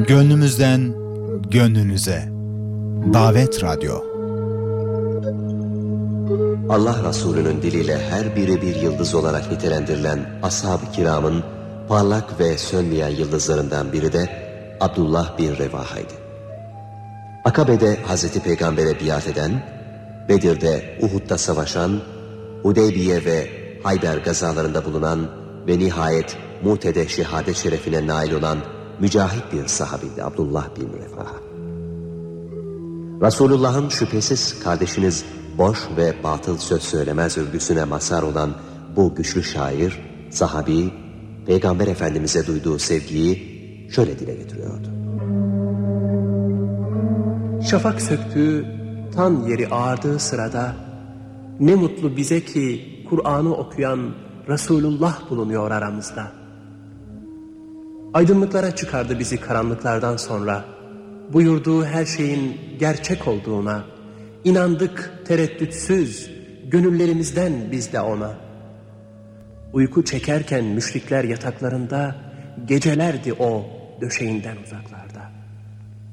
Gönlümüzden gönlünüze. Davet Radyo. Allah Resulü'nün diliyle her biri bir yıldız olarak nitelendirilen ashab-ı kiramın parlak ve sönmeyen yıldızlarından biri de Abdullah bin Revaha'ydı. Akabe'de Hazreti Peygamber'e biat eden, Bedir'de, Uhud'da savaşan, Hudeybiye ve Hayber gazalarında bulunan ve nihayet Mu'te'de şehadet şerefine nail olan mücahit bir sahabiydi Abdullah bin Revaha. Resulullah'ın şüphesiz kardeşiniz boş ve batıl söz söylemez övgüsüne mazhar olan bu güçlü şair, sahabi, Peygamber Efendimiz'e duyduğu sevgiyi şöyle dile getiriyordu. Şafak söktüğü, tan yeri ağardığı sırada ne mutlu bize ki Kur'an'ı okuyan Resulullah bulunuyor aramızda. Aydınlıklara çıkardı bizi karanlıklardan sonra. Buyurduğu her şeyin gerçek olduğuna, inandık tereddütsüz, gönüllerimizden biz de ona. Uyku çekerken müşrikler yataklarında, gecelerdi o döşeğinden uzaklarda.